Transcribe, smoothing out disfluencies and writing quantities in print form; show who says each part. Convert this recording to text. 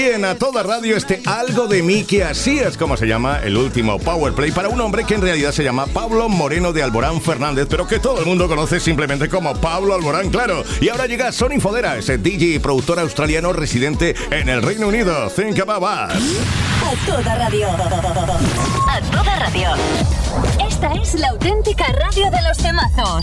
Speaker 1: En A Toda Radio, Algo de mí, que así es como se llama el último Power Play para un hombre que en realidad se llama Pablo Moreno de Alborán Fernández, pero que todo el mundo conoce simplemente como Pablo Alborán, claro. Y ahora llega Sonny Fodera, ese DJ y productor australiano residente en el Reino Unido. Think About Us.
Speaker 2: A Toda Radio. A Toda Radio. Esta es la auténtica radio de los temazos.